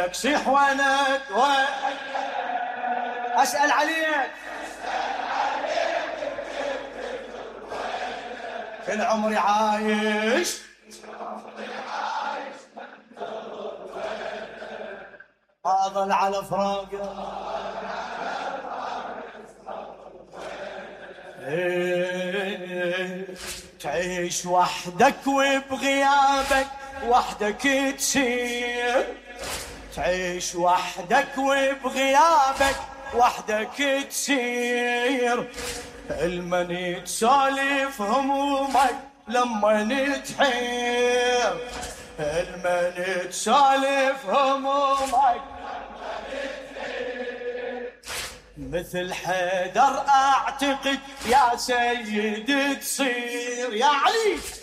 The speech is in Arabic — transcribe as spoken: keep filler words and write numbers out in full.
ولك صيح ولك ولك أسأل عليك كل عمري عايش أظل على فراقه إيه تعيش وحدك وبغيابك وحدك تسير تعيش وحدك وبغيابك وحدك تسير المن تسولف همومك لما تحير المن تسولف همومك مثل حيدر اعتقد يا سيد تصير يا علي